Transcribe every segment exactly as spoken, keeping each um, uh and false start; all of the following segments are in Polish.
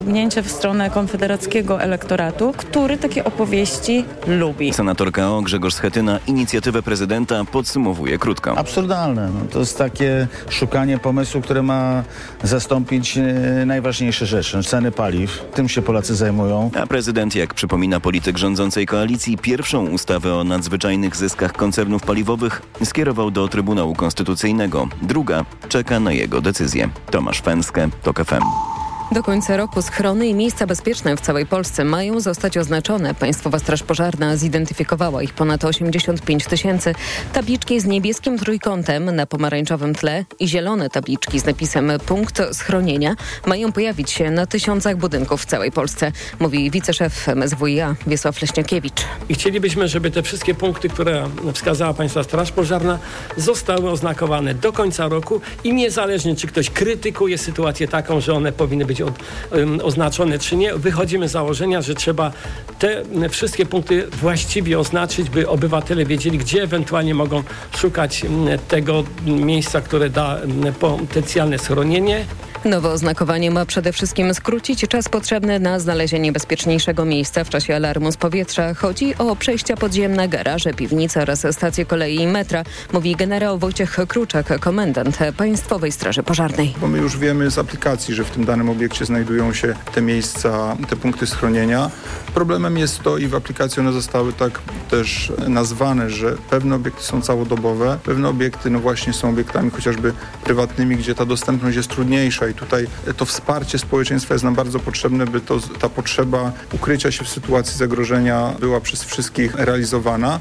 Gnięcie w stronę konfederackiego elektoratu, który takie opowieści lubi. Senatorka O. Grzegorz Schetyna inicjatywę prezydenta podsumowuje krótko. Absurdalne. No, to jest takie szukanie pomysłu, które ma zastąpić e, najważniejsze rzeczy. Ceny paliw. Tym się Polacy zajmują. A prezydent, jak przypomina polityk rządzącej koalicji, pierwszą ustawę o nadzwyczajnych zyskach koncernów paliwowych skierował do Trybunału Konstytucyjnego. Druga czeka na jego decyzję. Tomasz Fęskę, TOK F M. Do końca roku schrony i miejsca bezpieczne w całej Polsce mają zostać oznaczone. Państwowa Straż Pożarna zidentyfikowała ich ponad osiemdziesiąt pięć tysięcy. Tabliczki z niebieskim trójkątem na pomarańczowym tle i zielone tabliczki z napisem punkt schronienia mają pojawić się na tysiącach budynków w całej Polsce, mówi wiceszef M S W i A Wiesław Leśniakiewicz. I chcielibyśmy, żeby te wszystkie punkty, które wskazała Państwa Straż Pożarna, zostały oznakowane do końca roku i niezależnie, czy ktoś krytykuje sytuację taką, że one powinny być Od, um, oznaczone czy nie, wychodzimy z założenia, że trzeba te wszystkie punkty właściwie oznaczyć, by obywatele wiedzieli, gdzie ewentualnie mogą szukać um, tego miejsca, które da um, potencjalne schronienie. Nowe oznakowanie ma przede wszystkim skrócić czas potrzebny na znalezienie bezpieczniejszego miejsca w czasie alarmu z powietrza. Chodzi o przejścia podziemne, garaże, piwnice oraz stacje kolei i metra, mówi generał Wojciech Kruczak, komendant Państwowej Straży Pożarnej. Bo my już wiemy z aplikacji, że w tym danym obiekcie znajdują się te miejsca, te punkty schronienia. Problemem jest to, i w aplikacji one zostały tak też nazwane, że pewne obiekty są całodobowe, pewne obiekty no właśnie są obiektami chociażby prywatnymi, gdzie ta dostępność jest trudniejsza. I tutaj to wsparcie społeczeństwa jest nam bardzo potrzebne, by to, ta potrzeba ukrycia się w sytuacji zagrożenia była przez wszystkich realizowana.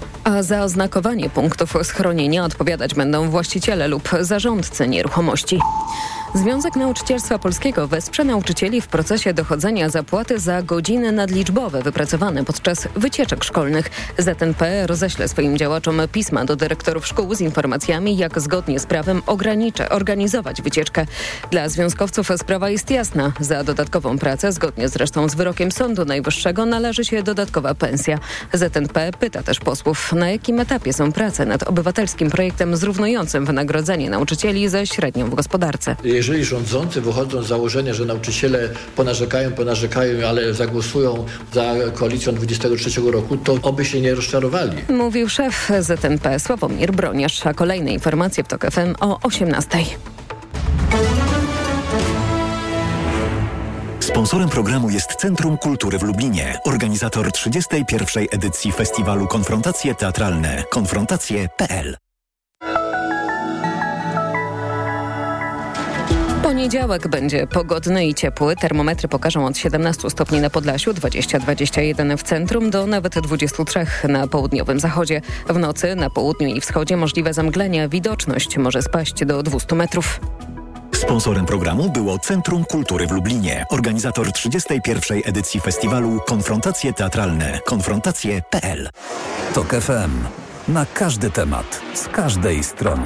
A za oznakowanie punktów schronienia odpowiadać będą właściciele lub zarządcy nieruchomości. Związek Nauczycielstwa Polskiego wesprze nauczycieli w procesie dochodzenia zapłaty za godziny nadliczbowe wypracowane podczas wycieczek szkolnych. Z N P roześle swoim działaczom pisma do dyrektorów szkół z informacjami, jak zgodnie z prawem ogranicza, organizować wycieczkę. Dla związkowców sprawa jest jasna. Za dodatkową pracę, zgodnie zresztą z wyrokiem Sądu Najwyższego, należy się dodatkowa pensja. Z N P pyta też posłów, na jakim etapie są prace nad obywatelskim projektem zrównującym wynagrodzenie nauczycieli ze średnią w gospodarce. Jeżeli rządzący wychodzą z założenia, że nauczyciele ponarzekają, ponarzekają, ale zagłosują za koalicją dwudziestego trzeciego roku, to oby się nie rozczarowali. Mówił szef Z N P Sławomir Broniarz, a kolejne informacje w TOK F M o osiemnastej. Sponsorem programu jest Centrum Kultury w Lublinie, organizator trzydziestej pierwszej edycji festiwalu Konfrontacje Teatralne. konfrontacje kropka p l. Poniedziałek będzie pogodny i ciepły. Termometry pokażą od siedemnastu stopni na Podlasiu, dwadzieścia do dwudziestu jeden w centrum, do nawet dwudziestu trzech na południowym zachodzie. W nocy na południu i wschodzie możliwe zamglenia. Widoczność może spaść do dwustu metrów. Sponsorem programu było Centrum Kultury w Lublinie, organizator trzydziestej pierwszej edycji festiwalu Konfrontacje Teatralne. konfrontacje kropka p l. TOK F M. Na każdy temat, z każdej strony.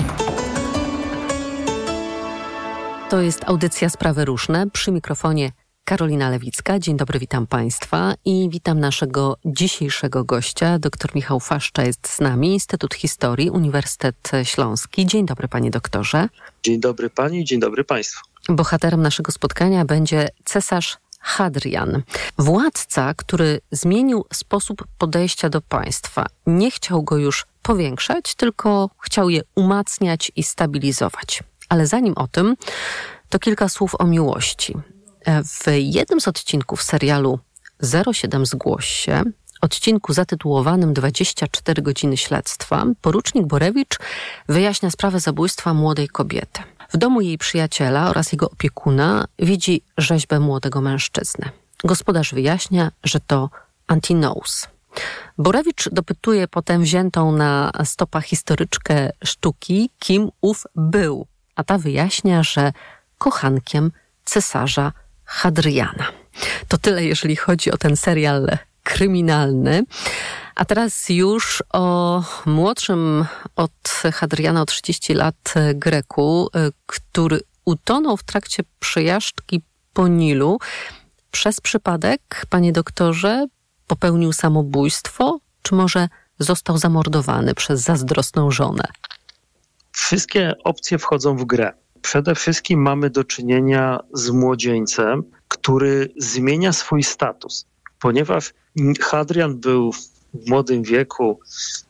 To jest audycja Sprawy Różne. Przy mikrofonie Karolina Lewicka. Dzień dobry, witam Państwa i witam naszego dzisiejszego gościa. Doktor Michał Faszcza jest z nami, Instytut Historii, Uniwersytet Śląski. Dzień dobry, panie doktorze. Dzień dobry pani, dzień dobry państwu. Bohaterem naszego spotkania będzie cesarz Hadrian. Władca, który zmienił sposób podejścia do państwa. Nie chciał go już powiększać, tylko chciał je umacniać i stabilizować. Ale zanim o tym, to kilka słów o miłości. W jednym z odcinków serialu zero siedem Zgłoś się, odcinku zatytułowanym dwadzieścia cztery godziny śledztwa, porucznik Borewicz wyjaśnia sprawę zabójstwa młodej kobiety. W domu jej przyjaciela oraz jego opiekuna widzi rzeźbę młodego mężczyzny. Gospodarz wyjaśnia, że to Antinous. Borewicz dopytuje potem wziętą na stopa historyczkę sztuki, kim ów był, a ta wyjaśnia, że kochankiem cesarza Hadriana. To tyle, jeżeli chodzi o ten serial kryminalny. A teraz już o młodszym od Hadriana o trzydzieści lat Greku, który utonął w trakcie przejażdżki po Nilu. Przez przypadek, panie doktorze, popełnił samobójstwo, czy może został zamordowany przez zazdrosną żonę? Wszystkie opcje wchodzą w grę. Przede wszystkim mamy do czynienia z młodzieńcem, który zmienia swój status, ponieważ Hadrian był w młodym wieku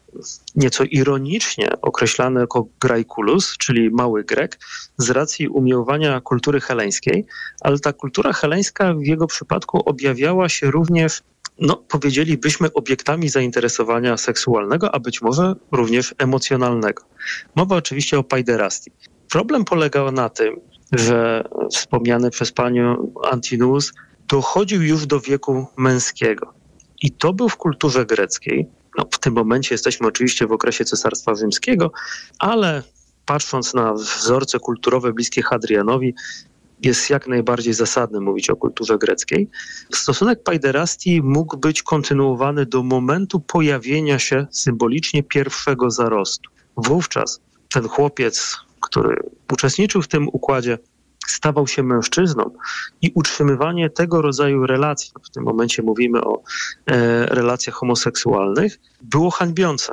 nieco ironicznie określany jako Graeculus, czyli mały Grek, z racji umiłowania kultury heleńskiej, ale ta kultura heleńska w jego przypadku objawiała się również, no powiedzielibyśmy, obiektami zainteresowania seksualnego, a być może również emocjonalnego. Mowa oczywiście o paiderastii. Problem polegał na tym, że wspomniany przez panią Antinous dochodził już do wieku męskiego. I to był w kulturze greckiej. No, w tym momencie jesteśmy oczywiście w okresie Cesarstwa Rzymskiego, ale patrząc na wzorce kulturowe bliskie Hadrianowi, jest jak najbardziej zasadne mówić o kulturze greckiej. Stosunek paiderastii mógł być kontynuowany do momentu pojawienia się symbolicznie pierwszego zarostu. Wówczas ten chłopiec, który uczestniczył w tym układzie, stawał się mężczyzną i utrzymywanie tego rodzaju relacji, w tym momencie mówimy o e, relacjach homoseksualnych, było hańbiące.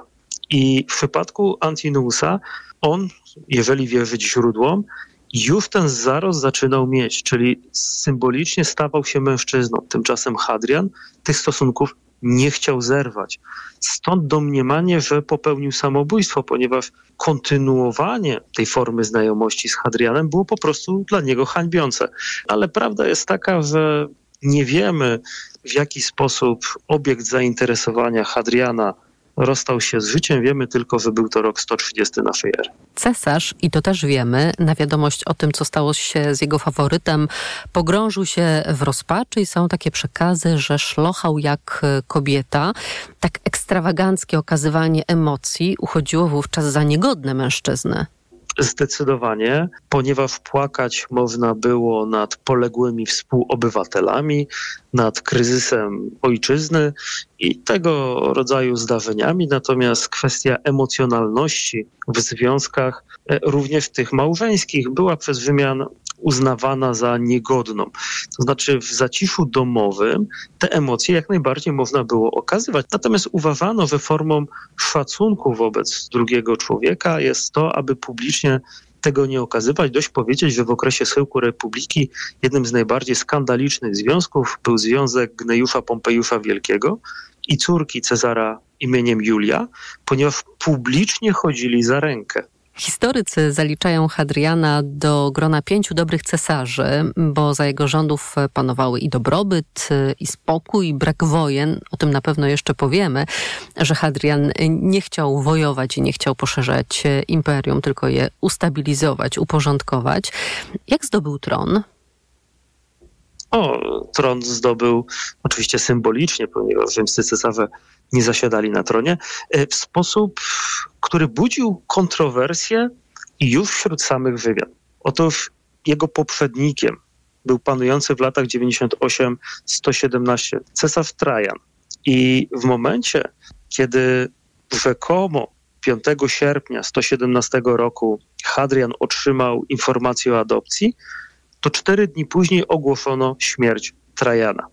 I w przypadku Antinousa on, jeżeli wierzyć źródłom, już ten zarost zaczynał mieć, czyli symbolicznie stawał się mężczyzną. Tymczasem Hadrian tych stosunków nie chciał zerwać. Stąd domniemanie, że popełnił samobójstwo, ponieważ kontynuowanie tej formy znajomości z Hadrianem było po prostu dla niego hańbiące. Ale prawda jest taka, że nie wiemy, w jaki sposób obiekt zainteresowania Hadriana rozstał się z życiem. Wiemy tylko, że był to rok sto trzydziesty naszej ery. Cesarz, i to też wiemy, na wiadomość o tym, co stało się z jego faworytem, pogrążył się w rozpaczy i są takie przekazy, że szlochał jak kobieta. Tak ekstrawaganckie okazywanie emocji uchodziło wówczas za niegodne mężczyzny. Zdecydowanie, ponieważ płakać można było nad poległymi współobywatelami, nad kryzysem ojczyzny i tego rodzaju zdarzeniami. Natomiast kwestia emocjonalności w związkach, również tych małżeńskich, była przez Rzymian uznawana za niegodną. To znaczy w zaciszu domowym te emocje jak najbardziej można było okazywać. Natomiast uważano, że formą szacunku wobec drugiego człowieka jest to, aby publicznie tego nie okazywać. Dość powiedzieć, że w okresie schyłku Republiki jednym z najbardziej skandalicznych związków był związek Gnejusza Pompejusza Wielkiego i córki Cezara imieniem Julia, ponieważ publicznie chodzili za rękę. Historycy zaliczają Hadriana do grona pięciu dobrych cesarzy, bo za jego rządów panowały i dobrobyt, i spokój, i brak wojen. O tym na pewno jeszcze powiemy, że Hadrian nie chciał wojować i nie chciał poszerzać imperium, tylko je ustabilizować, uporządkować. Jak zdobył tron? O, tron zdobył oczywiście symbolicznie, ponieważ rzymscy cesarze nie zasiadali na tronie, w sposób, który budził kontrowersje już wśród samych Rzymian. Otóż jego poprzednikiem był panujący w latach dziewięćdziesiąt osiem sto siedemnaście cesarz Trajan. I w momencie, kiedy rzekomo piątego sierpnia sto siedemnastego roku Hadrian otrzymał informację o adopcji, to cztery dni później ogłoszono śmierć Trajana.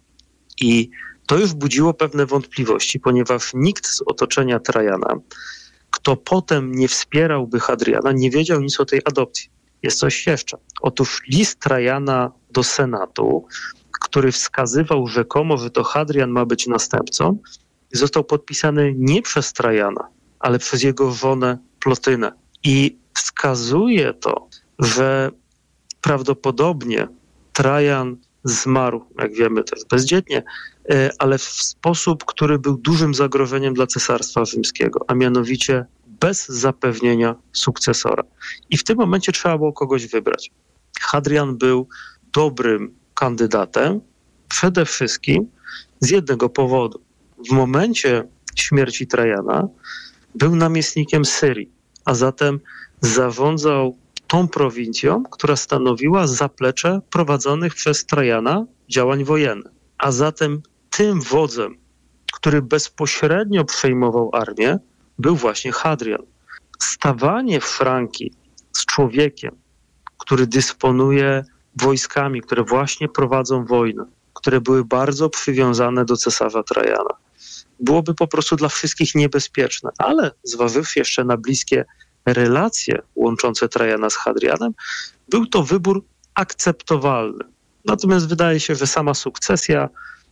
I to już budziło pewne wątpliwości, ponieważ nikt z otoczenia Trajana, kto potem nie wspierałby Hadriana, nie wiedział nic o tej adopcji. Jest coś jeszcze. Otóż list Trajana do Senatu, który wskazywał rzekomo, że to Hadrian ma być następcą, został podpisany nie przez Trajana, ale przez jego żonę Plotynę. I wskazuje to, że prawdopodobnie Trajan zmarł, jak wiemy, też bezdzietnie, ale w sposób, który był dużym zagrożeniem dla Cesarstwa Rzymskiego, a mianowicie bez zapewnienia sukcesora. I w tym momencie trzeba było kogoś wybrać. Hadrian był dobrym kandydatem przede wszystkim z jednego powodu. W momencie śmierci Trajana był namiestnikiem Syrii, a zatem zarządzał tą prowincją, która stanowiła zaplecze prowadzonych przez Trajana działań wojennych. A zatem tym wodzem, który bezpośrednio przejmował armię, był właśnie Hadrian. Stawanie w szranki z człowiekiem, który dysponuje wojskami, które właśnie prowadzą wojnę, które były bardzo przywiązane do cesarza Trajana, byłoby po prostu dla wszystkich niebezpieczne. Ale zważywszy jeszcze na bliskie relacje łączące Trajana z Hadrianem, był to wybór akceptowalny. Natomiast wydaje się, że sama sukcesja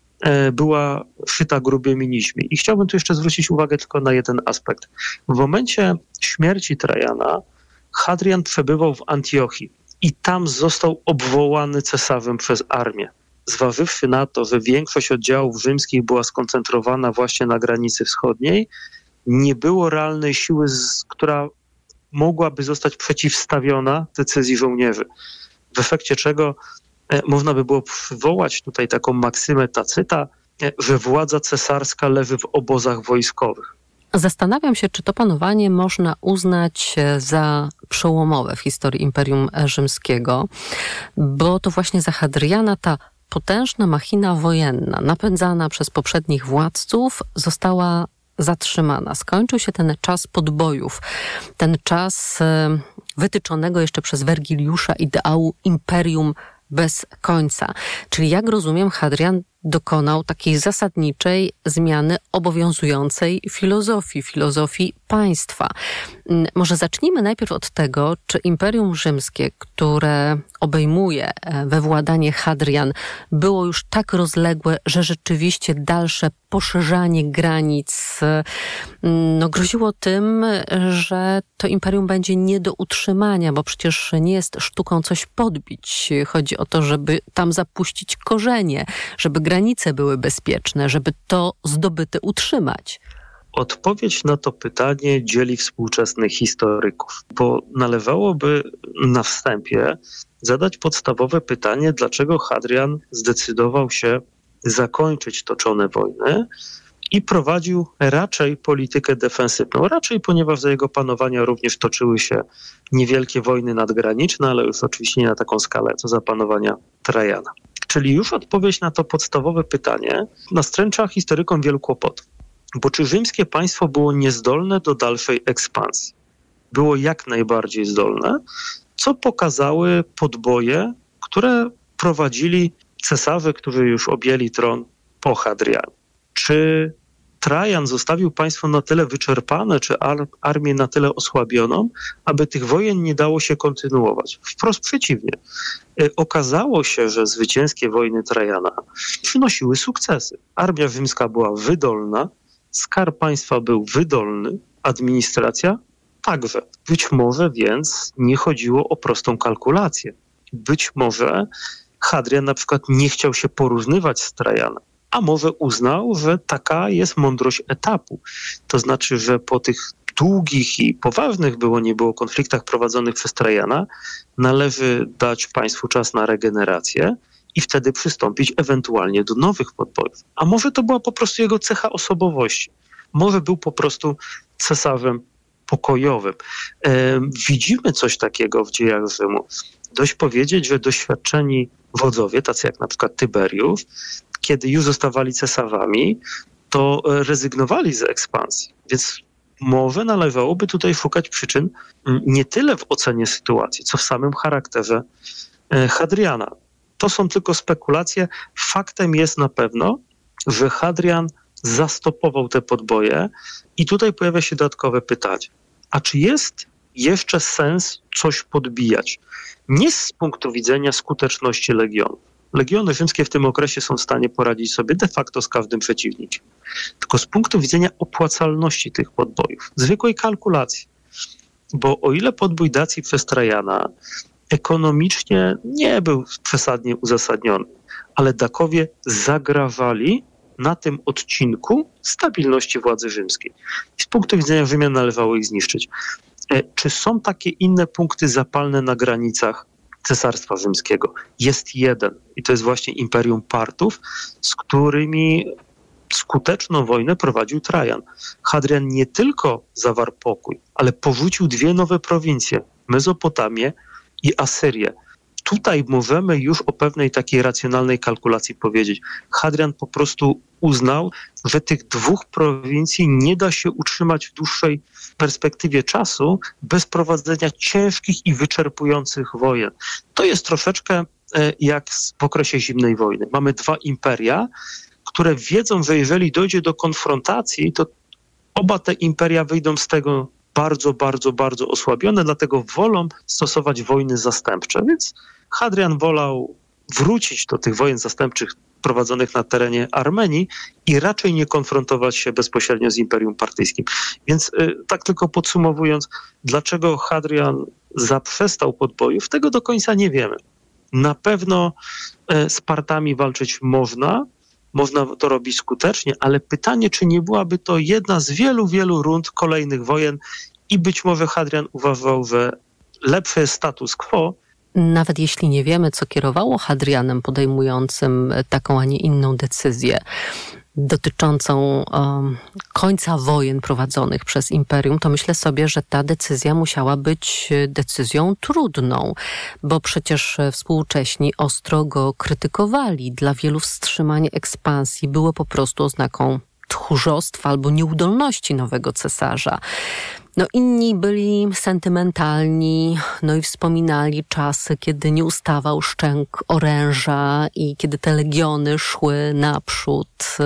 była szyta grubymi nićmi. I chciałbym tu jeszcze zwrócić uwagę tylko na jeden aspekt. W momencie śmierci Trajana Hadrian przebywał w Antiochii i tam został obwołany cesarzem przez armię. Zważywszy na to, że większość oddziałów rzymskich była skoncentrowana właśnie na granicy wschodniej, nie było realnej siły, która mogłaby zostać przeciwstawiona decyzji żołnierzy. W efekcie czego można by było przywołać tutaj taką maksymę Tacyta, że władza cesarska leży w obozach wojskowych. Zastanawiam się, czy to panowanie można uznać za przełomowe w historii Imperium Rzymskiego, bo to właśnie za Hadriana ta potężna machina wojenna, napędzana przez poprzednich władców, została zatrzymana. Skończył się ten czas podbojów, ten czas wytyczonego jeszcze przez Wergiliusza ideału imperium bez końca. Czyli jak rozumiem, Hadrian dokonał takiej zasadniczej zmiany obowiązującej filozofii, filozofii państwa. Może zacznijmy najpierw od tego, czy Imperium Rzymskie, które obejmuje we władanie Hadrian, było już tak rozległe, że rzeczywiście dalsze poszerzanie granic no, groziło tym, że to imperium będzie nie do utrzymania, bo przecież nie jest sztuką coś podbić. Chodzi o to, żeby tam zapuścić korzenie, żeby granice były bezpieczne, żeby to zdobyte utrzymać. Odpowiedź na to pytanie dzieli współczesnych historyków, bo należałoby na wstępie zadać podstawowe pytanie, dlaczego Hadrian zdecydował się zakończyć toczone wojny i prowadził raczej politykę defensywną. Raczej, ponieważ za jego panowania również toczyły się niewielkie wojny nadgraniczne, ale już oczywiście nie na taką skalę, co za panowania Trajana. Czyli już odpowiedź na to podstawowe pytanie nastręcza historykom wielu kłopotów. Bo czy rzymskie państwo było niezdolne do dalszej ekspansji? Było jak najbardziej zdolne, co pokazały podboje, które prowadzili cesarze, którzy już objęli tron po Hadrianie. Czy Trajan zostawił państwo na tyle wyczerpane, czy ar- armię na tyle osłabioną, aby tych wojen nie dało się kontynuować? Wprost przeciwnie. E, okazało się, że zwycięskie wojny Trajana przynosiły sukcesy. Armia rzymska była wydolna, skarb państwa był wydolny, administracja także. Być może więc nie chodziło o prostą kalkulację. Być może Hadrian na przykład nie chciał się porównywać z Trajanem, a może uznał, że taka jest mądrość etapu. To znaczy, że po tych długich i poważnych było nie było konfliktach prowadzonych przez Trajana należy dać państwu czas na regenerację i wtedy przystąpić ewentualnie do nowych podbojów. A może to była po prostu jego cecha osobowości. Może był po prostu cesarzem pokojowym. E, widzimy coś takiego w dziejach Rzymu. Dość powiedzieć, że doświadczeni wodzowie, tacy jak na przykład Tyberiusz, kiedy już zostawali cesarzami, to rezygnowali z ekspansji. Więc może należałoby tutaj szukać przyczyn nie tyle w ocenie sytuacji, co w samym charakterze Hadriana. To są tylko spekulacje. Faktem jest na pewno, że Hadrian zastopował te podboje i tutaj pojawia się dodatkowe pytanie. A czy jest jeszcze sens coś podbijać? Nie z punktu widzenia skuteczności legionów. Legiony rzymskie w tym okresie są w stanie poradzić sobie de facto z każdym przeciwnikiem. Tylko z punktu widzenia opłacalności tych podbojów, zwykłej kalkulacji. Bo o ile podbój Dacji przez Trajana ekonomicznie nie był przesadnie uzasadniony, ale Dakowie zagrażali na tym odcinku stabilności władzy rzymskiej. I z punktu widzenia Rzymian należało ich zniszczyć. Czy są takie inne punkty zapalne na granicach Cesarstwa Rzymskiego? Jest jeden i to jest właśnie Imperium Partów, z którymi skuteczną wojnę prowadził Trajan. Hadrian nie tylko zawarł pokój, ale porzucił dwie nowe prowincje, Mezopotamię i Asyrię. Tutaj możemy już o pewnej takiej racjonalnej kalkulacji powiedzieć. Hadrian po prostu uznał, że tych dwóch prowincji nie da się utrzymać w dłuższej perspektywie czasu bez prowadzenia ciężkich i wyczerpujących wojen. To jest troszeczkę jak w okresie zimnej wojny. Mamy dwa imperia, które wiedzą, że jeżeli dojdzie do konfrontacji, to oba te imperia wyjdą z tego bardzo, bardzo, bardzo osłabione, dlatego wolą stosować wojny zastępcze. Więc Hadrian wolał wrócić do tych wojen zastępczych prowadzonych na terenie Armenii i raczej nie konfrontować się bezpośrednio z Imperium Partyjskim. Więc y, tak tylko podsumowując, dlaczego Hadrian zaprzestał podbojów, tego do końca nie wiemy. Na pewno y, z Partami walczyć można, można to robić skutecznie, ale pytanie, czy nie byłaby to jedna z wielu, wielu rund kolejnych wojen i być może Hadrian uważał, że lepszy jest status quo. Nawet jeśli nie wiemy, co kierowało Hadrianem podejmującym taką, a nie inną decyzję dotyczącą um, końca wojen prowadzonych przez imperium, to myślę sobie, że ta decyzja musiała być decyzją trudną, bo przecież współcześni ostro go krytykowali. Dla wielu wstrzymanie ekspansji było po prostu oznaką tchórzostwa albo nieudolności nowego cesarza. No inni byli sentymentalni, no i wspominali czasy, kiedy nie ustawał szczęk oręża i kiedy te legiony szły naprzód.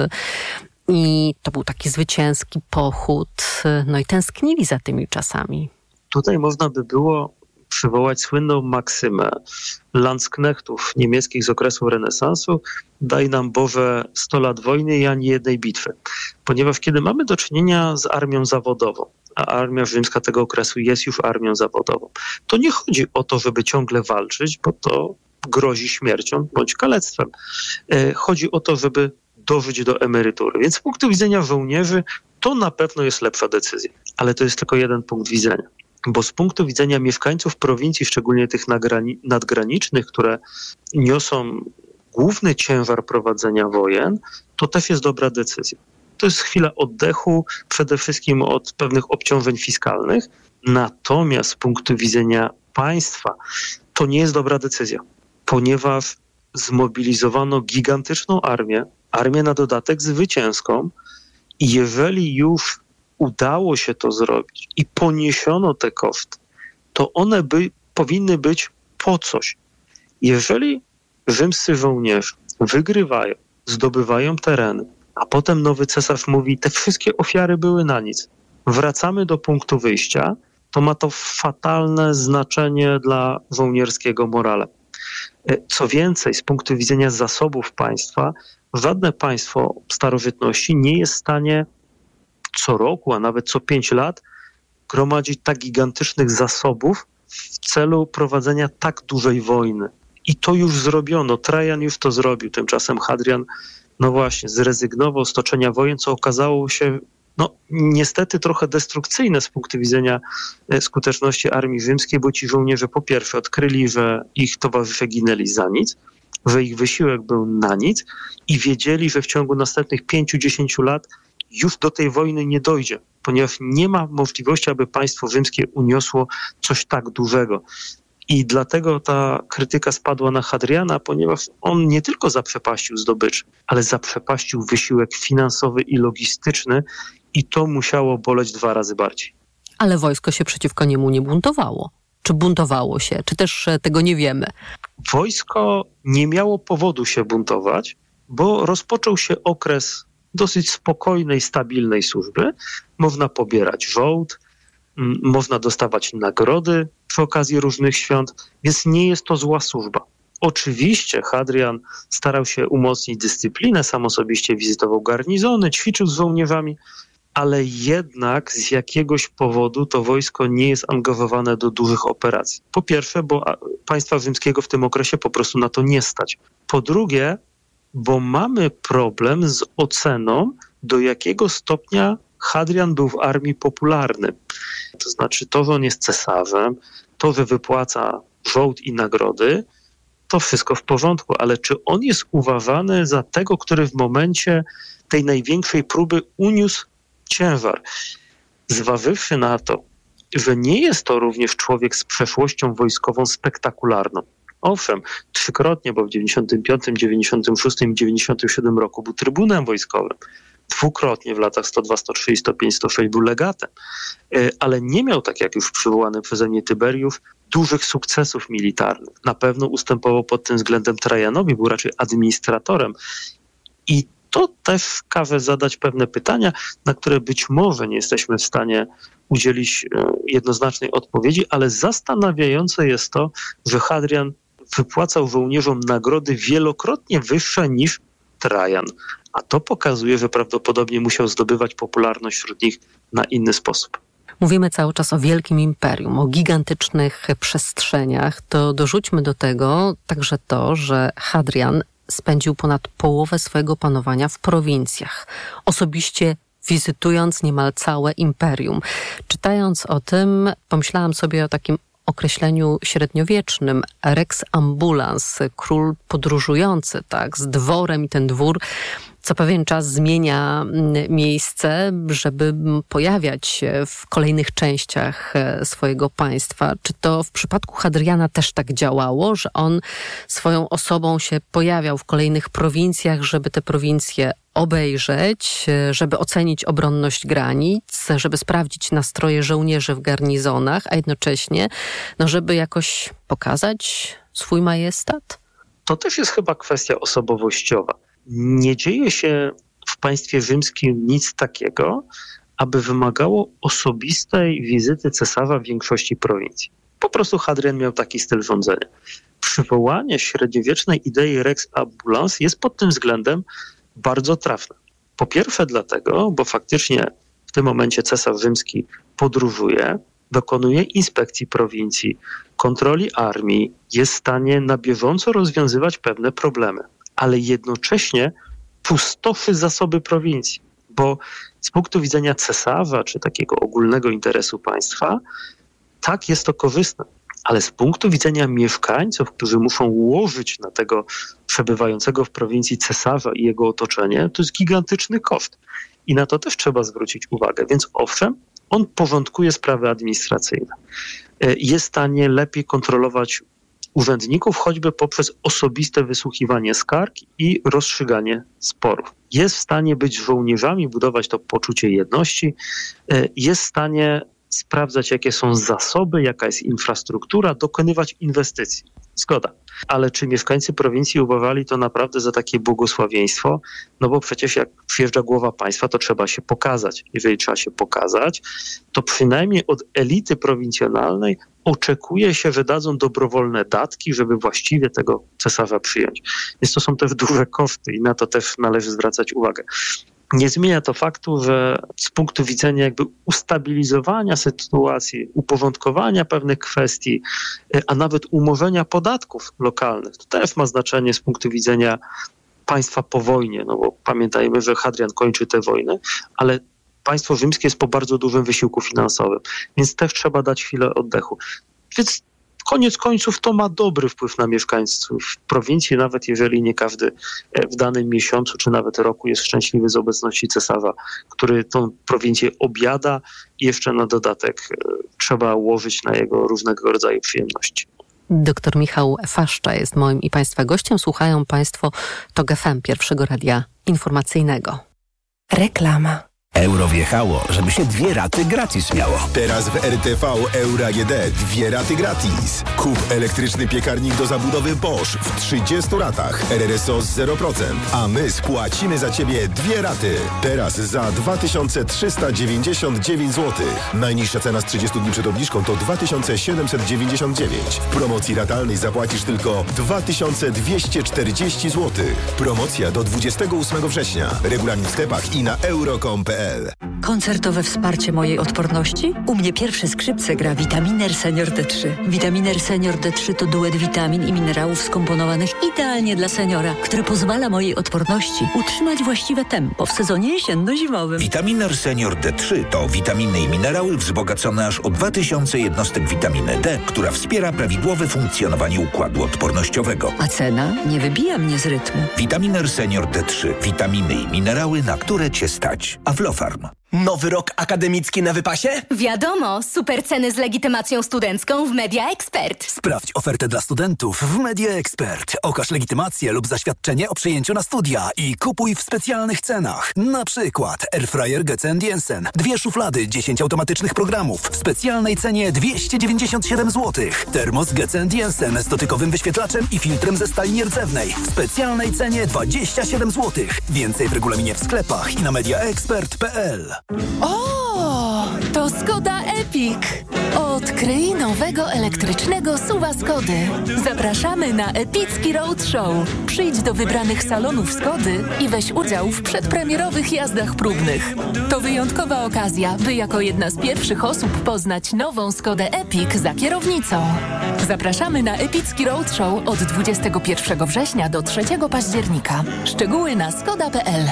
I to był taki zwycięski pochód. No i tęsknili za tymi czasami. Tutaj można by było przywołać słynną maksymę landsknechtów niemieckich z okresu renesansu: daj nam Boże sto lat wojny i ani jednej bitwy. Ponieważ kiedy mamy do czynienia z armią zawodową, a armia rzymska tego okresu jest już armią zawodową, to nie chodzi o to, żeby ciągle walczyć, bo to grozi śmiercią bądź kalectwem. Chodzi o to, żeby dożyć do emerytury. Więc z punktu widzenia żołnierzy to na pewno jest lepsza decyzja. Ale to jest tylko jeden punkt widzenia. Bo z punktu widzenia mieszkańców prowincji, szczególnie tych nadgranicznych, które niosą główny ciężar prowadzenia wojen, to też jest dobra decyzja. To jest chwila oddechu, przede wszystkim od pewnych obciążeń fiskalnych. Natomiast z punktu widzenia państwa to nie jest dobra decyzja, ponieważ zmobilizowano gigantyczną armię, armię na dodatek zwycięską, i jeżeli już udało się to zrobić i poniesiono te koszty, to one by, powinny być po coś. Jeżeli rzymscy żołnierze wygrywają, zdobywają tereny, a potem nowy cesarz mówi, te wszystkie ofiary były na nic, wracamy do punktu wyjścia, to ma to fatalne znaczenie dla żołnierskiego morale. Co więcej, z punktu widzenia zasobów państwa, żadne państwo starożytności nie jest w stanie co roku, a nawet co pięć lat gromadzić tak gigantycznych zasobów w celu prowadzenia tak dużej wojny. I to już zrobiono. Trajan już to zrobił. Tymczasem Hadrian, no właśnie, zrezygnował z toczenia wojen, co okazało się no niestety trochę destrukcyjne z punktu widzenia skuteczności armii rzymskiej, bo ci żołnierze po pierwsze odkryli, że ich towarzysze ginęli za nic, że ich wysiłek był na nic i wiedzieli, że w ciągu następnych pięciu, dziesięciu lat już do tej wojny nie dojdzie, ponieważ nie ma możliwości, aby państwo rzymskie uniosło coś tak dużego. I dlatego ta krytyka spadła na Hadriana, ponieważ on nie tylko zaprzepaścił zdobycz, ale zaprzepaścił wysiłek finansowy i logistyczny i to musiało boleć dwa razy bardziej. Ale wojsko się przeciwko niemu nie buntowało. Czy buntowało się? Czy też tego nie wiemy? Wojsko nie miało powodu się buntować, bo rozpoczął się okres dosyć spokojnej, stabilnej służby. Można pobierać żołd, m- można dostawać nagrody przy okazji różnych świąt, więc nie jest to zła służba. Oczywiście Hadrian starał się umocnić dyscyplinę, sam osobiście wizytował garnizony, ćwiczył z żołnierzami, ale jednak z jakiegoś powodu to wojsko nie jest angażowane do dużych operacji. Po pierwsze, bo państwa rzymskiego w tym okresie po prostu na to nie stać. Po drugie, bo mamy problem z oceną, do jakiego stopnia Hadrian był w armii popularny. To znaczy to, że on jest cesarzem, to, że wypłaca żołd i nagrody, to wszystko w porządku, ale czy on jest uważany za tego, który w momencie tej największej próby uniósł ciężar? Zważywszy na to, że nie jest to również człowiek z przeszłością wojskową spektakularną. Owszem, trzykrotnie, bo w dziewięćdziesiątym piątym, dziewięćdziesiątym szóstym i dziewięćdziesiątym siódmym roku był trybunem wojskowym. Dwukrotnie w latach sto dwa, sto trzy, sto pięć, sto sześć był legatem. Ale nie miał, tak jak już przywołany przeze mnie Tyberiusz, dużych sukcesów militarnych. Na pewno ustępował pod tym względem Trajanowi, był raczej administratorem. I to też każe zadać pewne pytania, na które być może nie jesteśmy w stanie udzielić jednoznacznej odpowiedzi, ale zastanawiające jest to, że Hadrian wypłacał żołnierzom nagrody wielokrotnie wyższe niż Trajan. A to pokazuje, że prawdopodobnie musiał zdobywać popularność wśród nich na inny sposób. Mówimy cały czas o wielkim imperium, o gigantycznych przestrzeniach. To dorzućmy do tego także to, że Hadrian spędził ponad połowę swojego panowania w prowincjach. Osobiście wizytując niemal całe imperium. Czytając o tym, pomyślałam sobie o takim określeniu średniowiecznym rex ambulans, król podróżujący, tak, z dworem, i ten dwór co pewien czas zmienia miejsce, żeby pojawiać się w kolejnych częściach swojego państwa. Czy to w przypadku Hadriana też tak działało, że on swoją osobą się pojawiał w kolejnych prowincjach, żeby te prowincje obejrzeć, żeby ocenić obronność granic, żeby sprawdzić nastroje żołnierzy w garnizonach, a jednocześnie, no, żeby jakoś pokazać swój majestat? To też jest chyba kwestia osobowościowa. Nie dzieje się w państwie rzymskim nic takiego, aby wymagało osobistej wizyty cesarza w większości prowincji. Po prostu Hadrian miał taki styl rządzenia. Przywołanie średniowiecznej idei rex ambulans jest pod tym względem bardzo trafne. Po pierwsze dlatego, bo faktycznie w tym momencie cesarz rzymski podróżuje, dokonuje inspekcji prowincji, kontroli armii, jest w stanie na bieżąco rozwiązywać pewne problemy, ale jednocześnie pustoszy zasoby prowincji, bo z punktu widzenia cesarza czy takiego ogólnego interesu państwa, tak jest to korzystne, ale z punktu widzenia mieszkańców, którzy muszą łożyć na tego przebywającego w prowincji cesarza i jego otoczenie, to jest gigantyczny koszt. I na to też trzeba zwrócić uwagę. Więc owszem, on porządkuje sprawy administracyjne. Jest w stanie lepiej kontrolować urzędników, choćby poprzez osobiste wysłuchiwanie skarg i rozstrzyganie sporów. Jest w stanie być z żołnierzami, budować to poczucie jedności. Jest w stanie sprawdzać, jakie są zasoby, jaka jest infrastruktura, dokonywać inwestycji. Zgoda. Ale czy mieszkańcy prowincji uważali to naprawdę za takie błogosławieństwo? No bo przecież jak przyjeżdża głowa państwa, to trzeba się pokazać. Jeżeli trzeba się pokazać, to przynajmniej od elity prowincjonalnej oczekuje się, że dadzą dobrowolne datki, żeby właściwie tego cesarza przyjąć. Więc to są też duże koszty i na to też należy zwracać uwagę. Nie zmienia to faktu, że z punktu widzenia jakby ustabilizowania sytuacji, uporządkowania pewnych kwestii, a nawet umorzenia podatków lokalnych, to też ma znaczenie z punktu widzenia państwa po wojnie, no bo pamiętajmy, że Hadrian kończy tę wojnę, ale państwo rzymskie jest po bardzo dużym wysiłku finansowym, więc też trzeba dać chwilę oddechu. Więc koniec końców to ma dobry wpływ na mieszkańców prowincji, nawet jeżeli nie każdy w danym miesiącu czy nawet roku jest szczęśliwy z obecności cesarza, który tą prowincję objada i jeszcze na dodatek trzeba łożyć na jego różnego rodzaju przyjemności. Doktor Michał Faszcza jest moim i Państwa gościem. Słuchają Państwo TOG F M, pierwszego radia informacyjnego. Reklama. Euro wjechało, żeby się dwie raty gratis miało. Teraz w R T V Euro A G D dwie raty gratis. Kup elektryczny piekarnik do zabudowy Bosch w trzydziestu ratach. R R S O z zero procent. A my spłacimy za Ciebie dwie raty. Teraz za dwa tysiące trzysta dziewięćdziesiąt dziewięć złotych. Najniższa cena z trzydziestu dni przed obniżką to dwa tysiące siedemset dziewięćdziesiąt dziewięć. W promocji ratalnej zapłacisz tylko dwa tysiące dwieście czterdzieści złotych. Promocja do dwudziestego ósmego września. Regulamin w sklepach i na euro kropka com kropka p l. Koncertowe wsparcie mojej odporności? U mnie pierwsze skrzypce gra Vitaminer Senior D trzy. Vitaminer Senior D trzy to duet witamin i minerałów skomponowanych idealnie dla seniora, który pozwala mojej odporności utrzymać właściwe tempo w sezonie jesienno-zimowym. Vitaminer Senior D trzy to witaminy i minerały wzbogacone aż o dwa tysiące jednostek witaminy D, która wspiera prawidłowe funkcjonowanie układu odpornościowego. A cena nie wybija mnie z rytmu. Vitaminer Senior D trzy. Witaminy i minerały, na które Cię stać. Aflofarm. Nowy rok akademicki na wypasie? Wiadomo, super ceny z legitymacją studencką w Media Expert. Sprawdź ofertę dla studentów w Media Expert. Okaż legitymację lub zaświadczenie o przyjęciu na studia i kupuj w specjalnych cenach. Na przykład Airfryer Getz and Jensen. Dwie szuflady, dziesięć automatycznych programów w specjalnej cenie dwieście dziewięćdziesiąt siedem złotych. Termos Getz and Jensen z dotykowym wyświetlaczem i filtrem ze stali nierdzewnej w specjalnej cenie dwadzieścia siedem złotych. Więcej w regulaminie w sklepach i na mediaexpert kropka p l. O! To Skoda Epic. Odkryj nowego elektrycznego suwa Skody. Zapraszamy na epicki roadshow. Przyjdź do wybranych salonów Skody i weź udział w przedpremierowych jazdach próbnych. To wyjątkowa okazja, by jako jedna z pierwszych osób poznać nową Skodę Epic za kierownicą. Zapraszamy na epicki roadshow od dwudziestego pierwszego września do trzeciego października. Szczegóły na skoda kropka p l.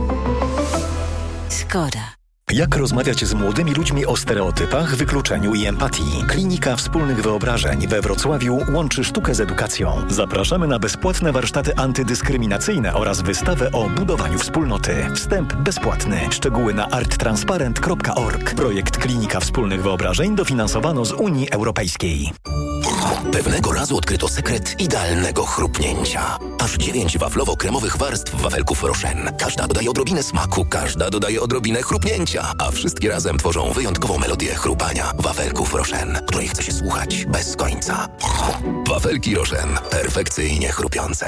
Skoda. Jak rozmawiać z młodymi ludźmi o stereotypach, wykluczeniu i empatii? Klinika Wspólnych Wyobrażeń we Wrocławiu łączy sztukę z edukacją. Zapraszamy na bezpłatne warsztaty antydyskryminacyjne oraz wystawę o budowaniu wspólnoty. Wstęp bezpłatny. Szczegóły na art transparent kropka org. Projekt Klinika Wspólnych Wyobrażeń dofinansowano z Unii Europejskiej. Pewnego razu odkryto sekret idealnego chrupnięcia. Aż dziewięć waflowo-kremowych warstw wafelków Rochen. Każda dodaje odrobinę smaku, każda dodaje odrobinę chrupnięcia, a wszystkie razem tworzą wyjątkową melodię chrupania wafelków Rochen, której chce się słuchać bez końca. Wafelki Rochen. Perfekcyjnie chrupiące.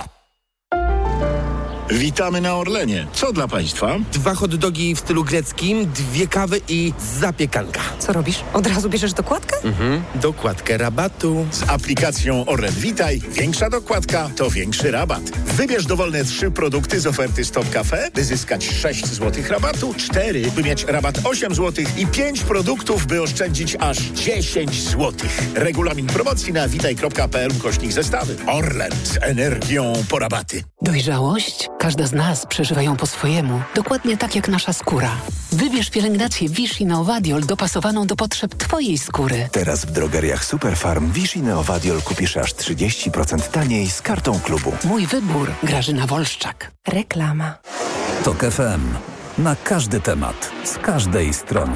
Witamy na Orlenie. Co dla Państwa? Dwa hot dogi w stylu greckim, dwie kawy i zapiekanka. Co robisz? Od razu bierzesz dokładkę? Mhm. Dokładkę rabatu. Z aplikacją Orlen Witaj większa dokładka to większy rabat. Wybierz dowolne trzy produkty z oferty Stop Cafe, by zyskać sześć złotych rabatu, cztery, by mieć rabat osiem złotych i pięć produktów, by oszczędzić aż dziesięć złotych. Regulamin promocji na witaj kropka p l ukośnik zestawy. Orlen z energią po rabaty. Dojrzałość? Każda z nas przeżywa ją po swojemu, dokładnie tak jak nasza skóra. Wybierz pielęgnację Vichy Neovadiol dopasowaną do potrzeb Twojej skóry. Teraz w drogeriach Superfarm Vichy Neovadiol kupisz aż trzydzieści procent taniej z kartą klubu. Mój wybór. Grażyna Wolszczak. Reklama. Tok F M. Na każdy temat, z każdej strony.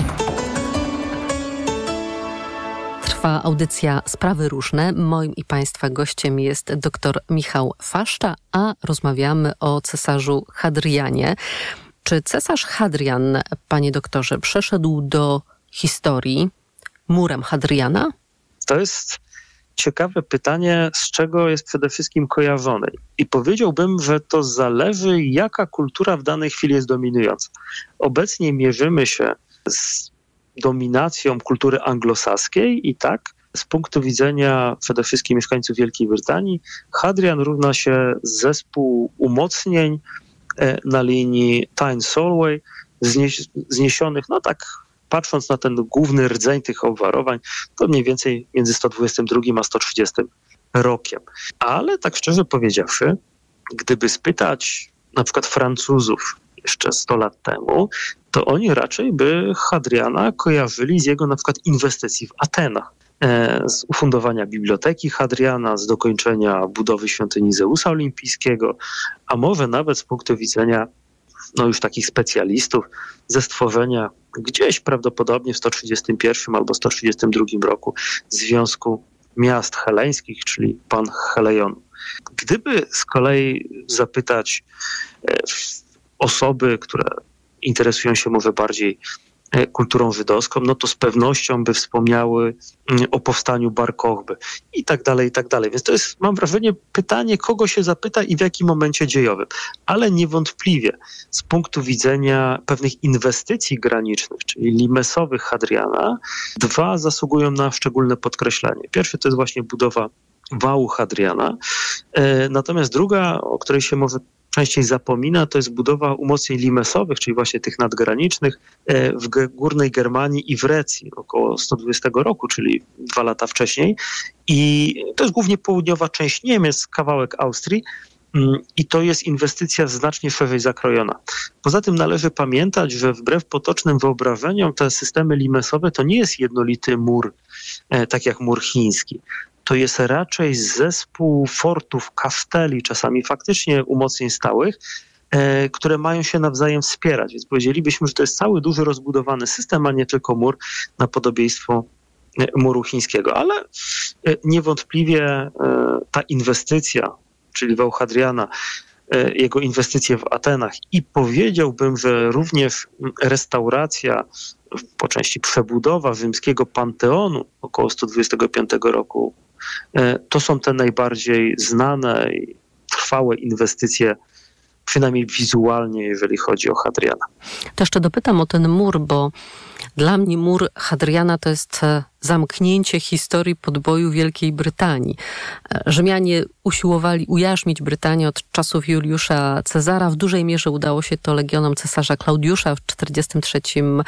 Trwa audycja Sprawy Różne. Moim i Państwa gościem jest dr Michał Faszcza, a rozmawiamy o cesarzu Hadrianie. Czy cesarz Hadrian, panie doktorze, przeszedł do historii murem Hadriana? To jest ciekawe pytanie, z czego jest przede wszystkim kojarzony. I powiedziałbym, że to zależy, jaka kultura w danej chwili jest dominująca. Obecnie mierzymy się z dominacją kultury anglosaskiej i tak z punktu widzenia przede wszystkim mieszkańców Wielkiej Brytanii Hadrian równa się zespół umocnień na linii Tyne-Solway znieś, zniesionych, no tak patrząc na ten główny rdzeń tych obwarowań, to mniej więcej między sto dwudziestym drugim a sto trzydziestym rokiem. Ale tak szczerze powiedziawszy, gdyby spytać na przykład Francuzów jeszcze sto lat temu, to oni raczej by Hadriana kojarzyli z jego na przykład inwestycji w Atenach, z ufundowania biblioteki Hadriana, z dokończenia budowy świątyni Zeusa Olimpijskiego, a może nawet z punktu widzenia no już takich specjalistów ze stworzenia gdzieś prawdopodobnie w sto trzydziestym pierwszym albo sto trzydziestym drugim roku Związku Miast Heleńskich, czyli Panhelejonu. Gdyby z kolei zapytać osoby, które interesują się może bardziej kulturą żydowską, no to z pewnością by wspomniały o powstaniu Bar Kochby i tak dalej, i tak dalej. Więc to jest, mam wrażenie, pytanie, kogo się zapyta i w jakim momencie dziejowym. Ale niewątpliwie z punktu widzenia pewnych inwestycji granicznych, czyli limesowych Hadriana, dwa zasługują na szczególne podkreślenie. Pierwszy to jest właśnie budowa wału Hadriana, natomiast druga, o której się może częściej zapomina, to jest budowa umocnień limesowych, czyli właśnie tych nadgranicznych w Górnej Germanii i w Recji około sto dwudziestego roku, czyli dwa lata wcześniej. I to jest głównie południowa część Niemiec, kawałek Austrii i to jest inwestycja znacznie szerzej zakrojona. Poza tym należy pamiętać, że wbrew potocznym wyobrażeniom te systemy limesowe to nie jest jednolity mur, tak jak mur chiński. To jest raczej zespół fortów, kaszteli, czasami faktycznie umocnień stałych, e, które mają się nawzajem wspierać. Więc powiedzielibyśmy, że to jest cały duży rozbudowany system, a nie tylko mur na podobieństwo muru chińskiego. Ale e, niewątpliwie e, ta inwestycja, czyli wał Hadriana, e, jego inwestycje w Atenach i powiedziałbym, że również restauracja, po części przebudowa rzymskiego Panteonu około sto dwudziestego piątego roku, to są te najbardziej znane i trwałe inwestycje, przynajmniej wizualnie, jeżeli chodzi o Hadriana. To jeszcze dopytam o ten mur, bo Dla mnie mur Hadriana to jest zamknięcie historii podboju Wielkiej Brytanii. Rzymianie usiłowali ujarzmić Brytanię od czasów Juliusza Cezara. W dużej mierze udało się to legionom cesarza Klaudiusza w czterdziestym trzecim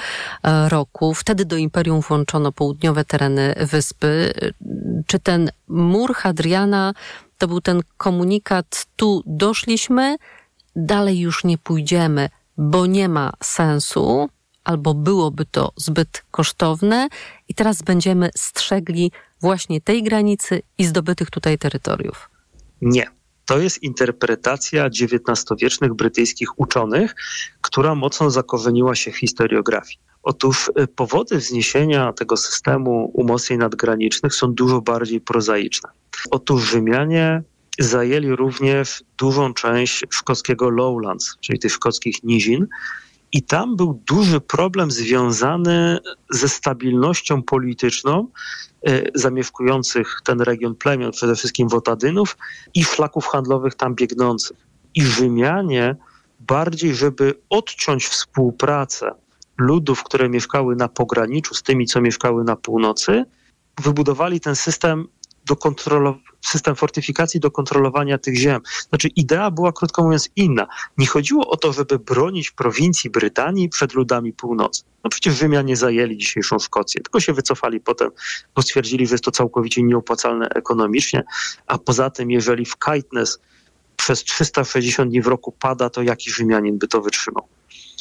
roku. Wtedy do imperium włączono południowe tereny wyspy. Czy ten mur Hadriana to był ten komunikat, tu doszliśmy, dalej już nie pójdziemy, bo nie ma sensu, albo byłoby to zbyt kosztowne i teraz będziemy strzegli właśnie tej granicy i zdobytych tutaj terytoriów? Nie. To jest interpretacja dziewiętnastowiecznych brytyjskich uczonych, która mocno zakorzeniła się w historiografii. Otóż powody wzniesienia tego systemu umocnień nadgranicznych są dużo bardziej prozaiczne. Otóż Rzymianie zajęli również dużą część szkockiego Lowlands, czyli tych szkockich nizin, i tam był duży problem związany ze stabilnością polityczną y, zamieszkujących ten region plemion, przede wszystkim Wotadynów i szlaków handlowych tam biegnących. I Rzymianie bardziej, żeby odciąć współpracę ludów, które mieszkały na pograniczu z tymi, co mieszkały na północy, wybudowali ten system do kontrolowania, system fortyfikacji do kontrolowania tych ziem. Znaczy idea była, krótko mówiąc, inna. Nie chodziło o to, żeby bronić prowincji Brytanii przed ludami północy. No przecież Rzymianie zajęli dzisiejszą Szkocję, tylko się wycofali potem, bo stwierdzili, że jest to całkowicie nieopłacalne ekonomicznie, a poza tym, jeżeli w Caithness przez trzysta sześćdziesiąt dni w roku pada, to jaki Rzymianin by to wytrzymał?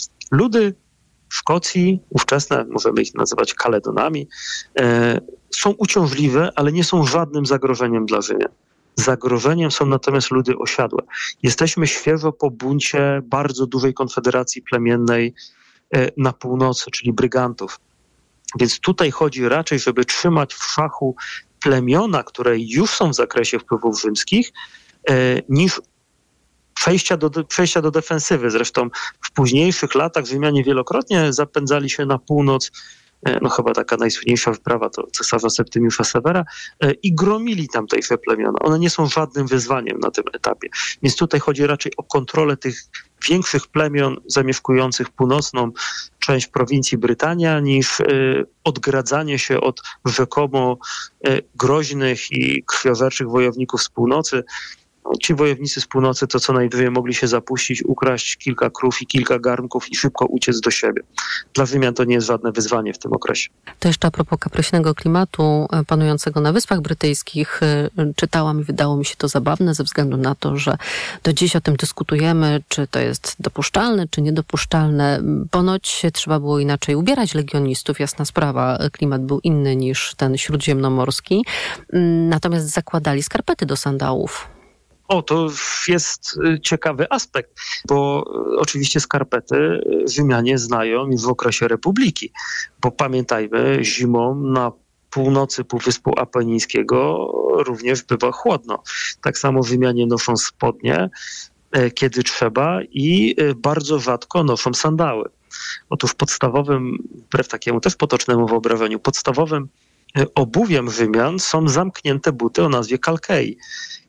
Ludy Szkocji, ówczesne, możemy ich nazywać Kaledonami, e, są uciążliwe, ale nie są żadnym zagrożeniem dla Rzymian. Zagrożeniem są natomiast ludy osiadłe. Jesteśmy świeżo po buncie bardzo dużej konfederacji plemiennej e, na północy, czyli Brygantów. Więc tutaj chodzi raczej, żeby trzymać w szachu plemiona, które już są w zakresie wpływów rzymskich, e, niż Przejścia do, przejścia do defensywy. Zresztą w późniejszych latach Rzymianie wielokrotnie zapędzali się na północ, no chyba taka najsłynniejsza wyprawa to cesarza Septymiusza Severa, i gromili tamtejsze plemiona. One nie są żadnym wyzwaniem na tym etapie. Więc tutaj chodzi raczej o kontrolę tych większych plemion zamieszkujących północną część prowincji Brytania, niż y, odgradzanie się od rzekomo y, groźnych i krwiożerczych wojowników z północy. Ci wojownicy z północy to co najwyżej mogli się zapuścić, ukraść kilka krów i kilka garnków i szybko uciec do siebie. Dla Rzymian to nie jest żadne wyzwanie w tym okresie. To jeszcze a propos kapryśnego klimatu panującego na Wyspach Brytyjskich. Czytałam i wydało mi się to zabawne ze względu na to, że do dziś o tym dyskutujemy, czy to jest dopuszczalne, czy niedopuszczalne. Ponoć trzeba było inaczej ubierać legionistów. Jasna sprawa, klimat był inny niż ten śródziemnomorski. Natomiast zakładali skarpety do sandałów. O, to jest ciekawy aspekt, bo oczywiście skarpety Rzymianie znają już w okresie Republiki, bo pamiętajmy, zimą na północy Półwyspu Apenińskiego również bywa chłodno. Tak samo Rzymianie noszą spodnie, kiedy trzeba, i bardzo rzadko noszą sandały. Otóż podstawowym, wbrew takiemu też potocznemu wyobrażeniu, podstawowym obuwiem Rzymian są zamknięte buty o nazwie kalkei.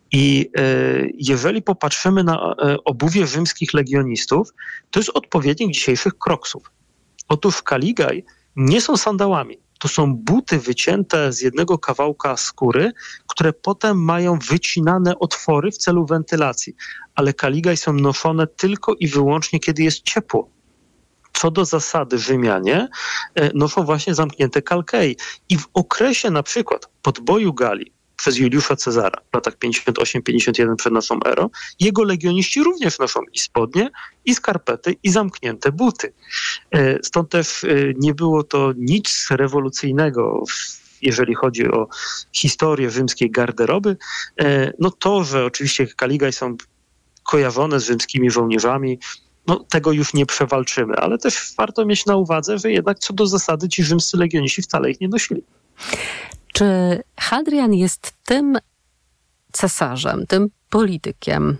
I e, jeżeli popatrzymy na e, obuwie rzymskich legionistów, to jest odpowiednik dzisiejszych kroksów. Otóż kaligaj nie są sandałami. To są buty wycięte z jednego kawałka skóry, które potem mają wycinane otwory w celu wentylacji. Ale kaligaj są noszone tylko i wyłącznie, kiedy jest ciepło. Co do zasady Rzymianie e, noszą właśnie zamknięte kalkei. I w okresie na przykład podboju Galii przez Juliusza Cezara w latach pięćdziesiąt osiem pięćdziesiąt jeden przed naszą erą, jego legioniści również noszą i spodnie, i skarpety, i zamknięte buty. Stąd też nie było to nic rewolucyjnego, jeżeli chodzi o historię rzymskiej garderoby. No to, że oczywiście kaligaj są kojarzone z rzymskimi żołnierzami, no tego już nie przewalczymy, ale też warto mieć na uwadze, że jednak co do zasady ci rzymscy legioniści wcale ich nie nosili. Czy Hadrian jest tym cesarzem, tym politykiem,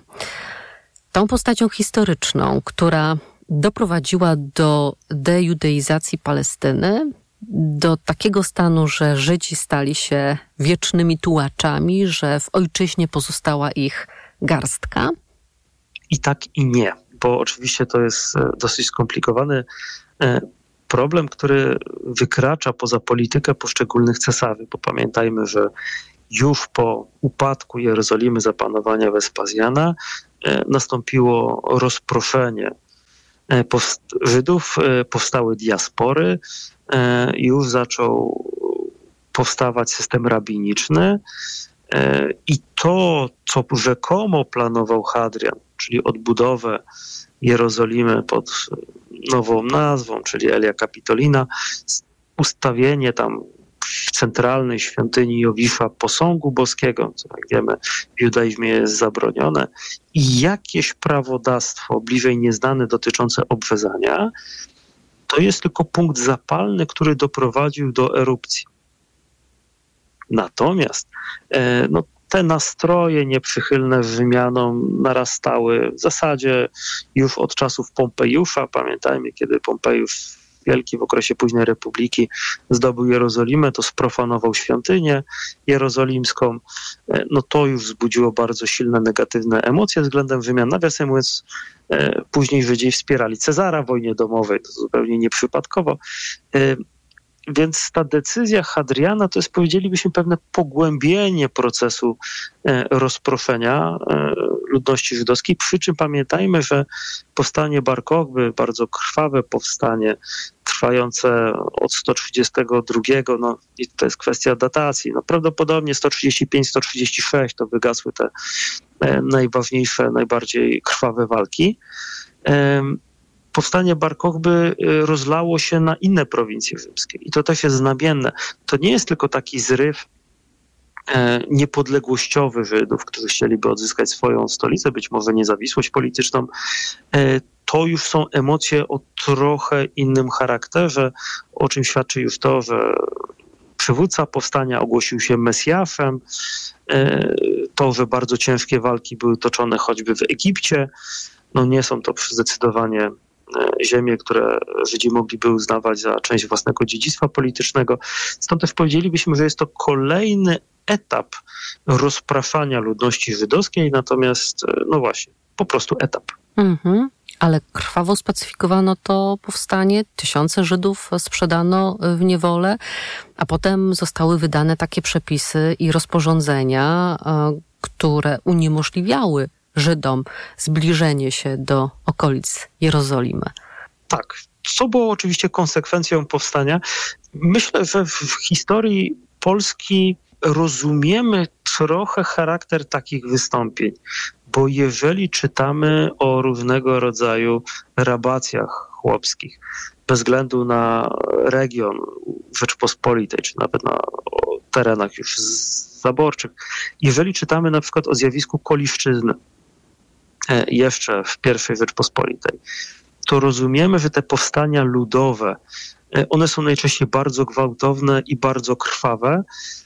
tą postacią historyczną, która doprowadziła do dejudeizacji Palestyny, do takiego stanu, że Żydzi stali się wiecznymi tułaczami, że w ojczyźnie pozostała ich garstka? I tak, i nie, bo oczywiście to jest dosyć skomplikowany problem, który wykracza poza politykę poszczególnych cesarzy, bo pamiętajmy, że już po upadku Jerozolimy za panowania Wespazjana nastąpiło rozproszenie Żydów, powstały diaspory, już zaczął powstawać system rabiniczny i to, co rzekomo planował Hadrian, czyli odbudowę Jerozolimy pod nową nazwą, czyli Elia Capitolina, ustawienie tam w centralnej świątyni Jowisza posągu boskiego, co jak wiemy w judaizmie jest zabronione, i jakieś prawodawstwo bliżej nieznane dotyczące obrzezania, to jest tylko punkt zapalny, który doprowadził do erupcji. Natomiast no, te nastroje nieprzychylne wymianom narastały w zasadzie już od czasów Pompejusza. Pamiętajmy, kiedy Pompejusz Wielki w okresie późnej Republiki zdobył Jerozolimę, to sprofanował świątynię jerozolimską. No to już wzbudziło bardzo silne negatywne emocje względem Rzymian. Nawiasem mówiąc, później Żydzi wspierali Cezara w wojnie domowej, to zupełnie nieprzypadkowo. Więc ta decyzja Hadriana to jest, powiedzielibyśmy, pewne pogłębienie procesu rozproszenia ludności żydowskiej, przy czym pamiętajmy, że powstanie Bar Kochby, bardzo krwawe powstanie, trwające od sto trzydziestego drugiego, no i to jest kwestia datacji, no prawdopodobnie sto trzydzieści pięć sto trzydzieści sześć to wygasły te najważniejsze, najbardziej krwawe walki. Powstanie Bar Kochby rozlało się na inne prowincje rzymskie i to też jest znamienne. To nie jest tylko taki zryw niepodległościowy Żydów, którzy chcieliby odzyskać swoją stolicę, być może niezawisłość polityczną. To już są emocje o trochę innym charakterze, o czym świadczy już to, że przywódca powstania ogłosił się Mesjaszem, to, że bardzo ciężkie walki były toczone choćby w Egipcie. No nie są to zdecydowanie ziemie, które Żydzi mogliby uznawać za część własnego dziedzictwa politycznego. Stąd też powiedzielibyśmy, że jest to kolejny etap rozpraszania ludności żydowskiej, natomiast, no właśnie, po prostu etap. Mhm. Ale krwawo spacyfikowano to powstanie, tysiące Żydów sprzedano w niewolę, a potem zostały wydane takie przepisy i rozporządzenia, które uniemożliwiały Żydom zbliżenie się do okolic Jerozolimy. Tak, co było oczywiście konsekwencją powstania. Myślę, że w historii Polski rozumiemy trochę charakter takich wystąpień, bo jeżeli czytamy o różnego rodzaju rabacjach chłopskich, bez względu na region Rzeczpospolitej, czy nawet na terenach już zaborczych, jeżeli czytamy na przykład o zjawisku koliszczyzny, jeszcze w pierwszej Rzeczpospolitej, to rozumiemy, że te powstania ludowe, one są najczęściej bardzo gwałtowne i bardzo krwawe